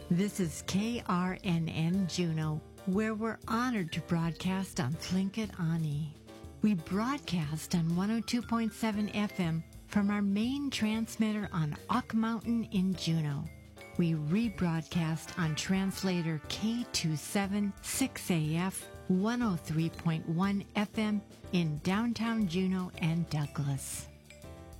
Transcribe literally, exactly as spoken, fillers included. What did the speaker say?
This is K R N N Juneau, where we're honored to broadcast on Tlingit Ani. We broadcast on one oh two point seven F M from our main transmitter on Ock Mountain in Juneau. We rebroadcast on translator K two seven six A F one oh three point one F M in downtown Juneau and Douglas.